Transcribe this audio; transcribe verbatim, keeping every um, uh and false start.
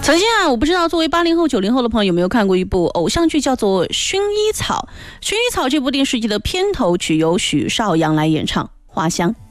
曾经啊，我不知道作为八零后、九零后的朋友有没有看过一部偶像剧，叫做《薰衣草》。《薰衣草》这部电视剧的片头曲由许绍洋来演唱，《花香》。